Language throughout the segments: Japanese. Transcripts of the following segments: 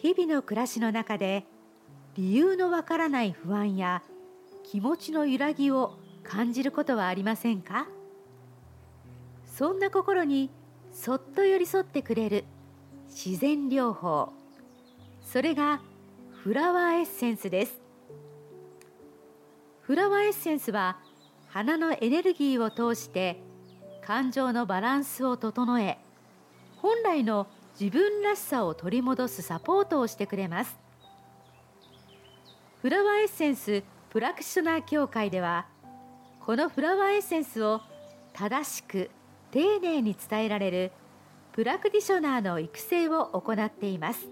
日々の暮らしの中で理由のわからない不安や気持ちの揺らぎを感じることはありませんか？そんな心にそっと寄り添ってくれる自然療法、それがフラワーエッセンスです。フラワーエッセンスは花のエネルギーを通して感情のバランスを整え、本来の自分らしさを取り戻すサポートをしてくれます。フラワーエッセンスプラクティショナー協会では、このフラワーエッセンスを正しく丁寧に伝えられるプラクティショナーの育成を行っています。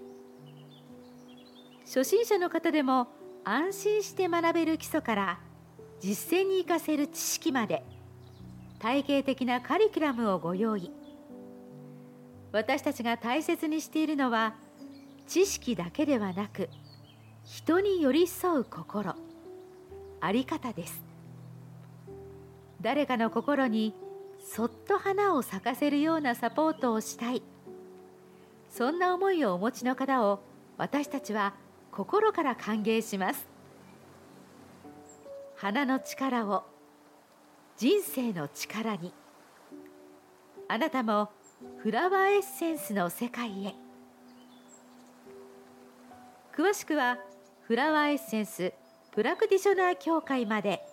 初心者の方でも安心して学べる基礎から実践に生かせる知識まで、体系的なカリキュラムをご用意。私たちが大切にしているのは、知識だけではなく人に寄り添う心、あり方です。誰かの心にそっと花を咲かせるようなサポートをしたい、そんな思いをお持ちの方を私たちは心から歓迎します。花の力を人生の力に。あなたもフラワーエッセンスの世界へ。詳しくはフラワーエッセンスプラクティショナー協会まで。